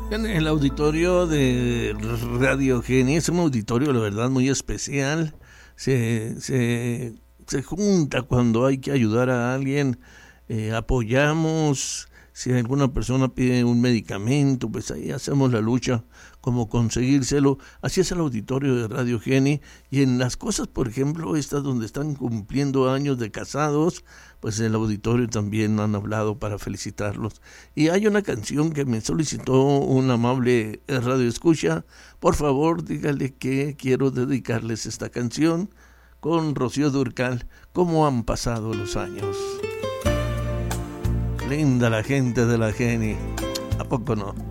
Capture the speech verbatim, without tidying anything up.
En el auditorio de Radio Geni es un auditorio, la verdad, muy especial. Se, se, se junta cuando hay que ayudar a alguien, eh, apoyamos. Si alguna persona pide un medicamento, pues ahí hacemos la lucha como conseguírselo. Así es el auditorio de Radio Geni. Y en las cosas, por ejemplo, estas donde están cumpliendo años de casados, pues en el auditorio también han hablado para felicitarlos. Y hay una canción que me solicitó un amable radio escucha. Por favor, dígale que quiero dedicarles esta canción con Rocío Dúrcal. ¿Cómo han pasado los años? Linda la gente de la Geni, ¿a poco no?